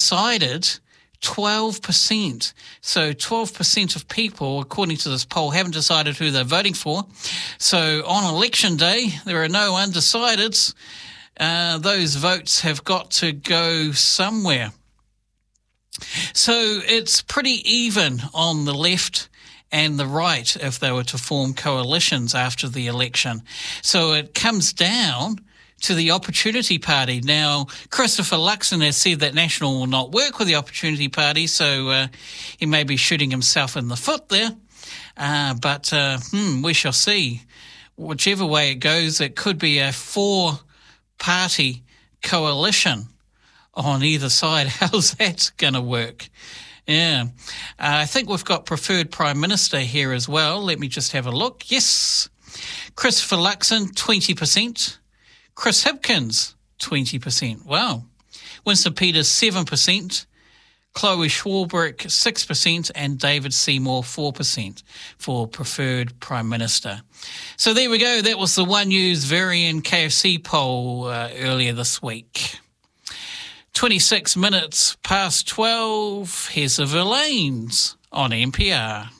undecided, 12%. So 12% of people, according to this poll, haven't decided who they're voting for. So on election day, there are no undecideds. Those votes have got to go somewhere. So it's pretty even on the left and the right if they were to form coalitions after the election. So it comes down to the Opportunity Party. Now, Christopher Luxon has said that National will not work with the Opportunity Party, so he may be shooting himself in the foot there. But we shall see. Whichever way it goes, it could be a four-party coalition on either side. How's that going to work? Yeah. I think we've got preferred Prime Minister here as well. Let me just have a look. Yes. Christopher Luxon, 20%. Chris Hipkins, 20%. Wow. Winston Peters, 7%. Chloe Swarbrick, 6%. And David Seymour, 4% for preferred Prime Minister. So there we go. That was the One News Varian KFC poll earlier this week. 26 minutes past 12. Here's the Verlaines on NPR.